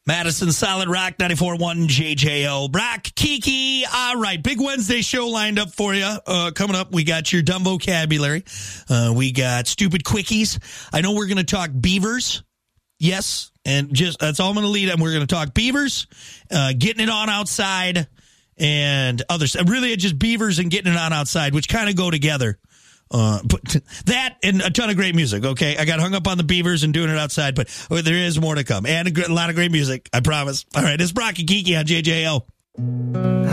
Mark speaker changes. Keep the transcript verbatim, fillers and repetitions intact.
Speaker 1: Madison Solid Rock ninety-four point one J J O. Brock, Kiki. All right. Big Wednesday show lined up for you. Uh, coming up, we got your dumb vocabulary. Uh, we got stupid quickies. I know we're going to talk beavers. Yes. And just that's all I'm going to lead on. We're going to talk beavers, uh, getting it on outside, and others. Really, just beavers and getting it on outside, which kind of go together. Uh, but that and a ton of great music. Okay, I got hung up on the beavers and doing it outside, but there is more to come and a, a lot of great music. I promise. All right, it's Brock and Kiki on J J O.